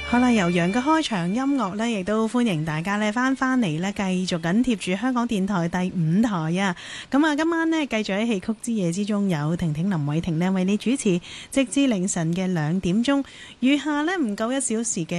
好啦，由楊嘅開場音樂呢，亦都歡迎大家呢翻嚟呢，繼續緊貼住香港電台第5台啊！咁啊，今晚呢，繼續喺戲曲之夜之中有婷婷林偉婷呢為你主持，直至凌晨嘅2點鐘，餘下呢，唔夠1小時嘅